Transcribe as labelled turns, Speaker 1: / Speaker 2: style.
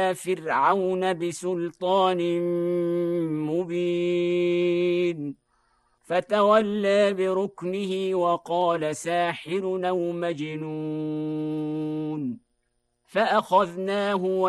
Speaker 1: فرعون بسلطان مبين فتولى بركنه وقال ساحر أو مجنون فأخذناه